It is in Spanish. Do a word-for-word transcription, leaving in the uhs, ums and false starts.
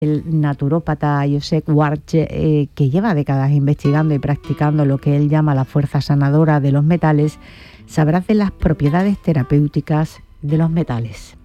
El naturópata Josep Guarch, eh, que lleva décadas investigando y practicando lo que él llama la fuerza sanadora de los metales, sabrás de las propiedades terapéuticas de los metales.